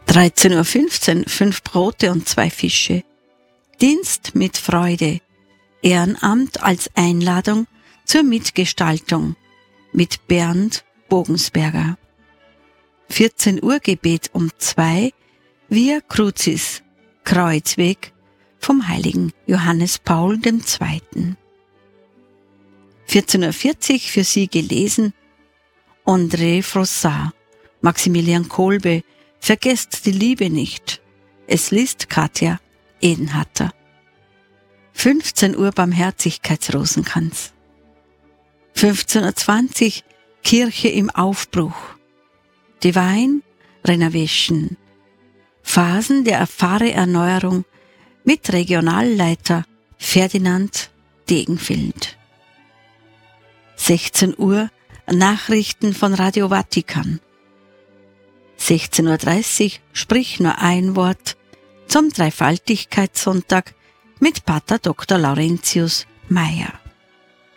13.15 Uhr 5 Brote und 2 Fische. Dienst mit Freude. Ehrenamt als Einladung zur Mitgestaltung mit Bernd Bogensberger. 14 Uhr Gebet um 2 Via Crucis, Kreuzweg vom heiligen Johannes Paul II. 14.40 Uhr für Sie gelesen André Frossard, Maximilian Kolbe, Vergesst die Liebe nicht. Es liest Katja Edenhatter. 15 Uhr Barmherzigkeitsrosenkranz. 15.20 Uhr Kirche im Aufbruch. Divine Renovation. Phasen der Pfarre-Erneuerung mit Regionalleiter Ferdinand Degenfeld. 16 Uhr Nachrichten von Radio Vatikan. 16.30 Uhr Sprich nur ein Wort zum Dreifaltigkeitssonntag mit Pater Dr. Laurentius Meyer.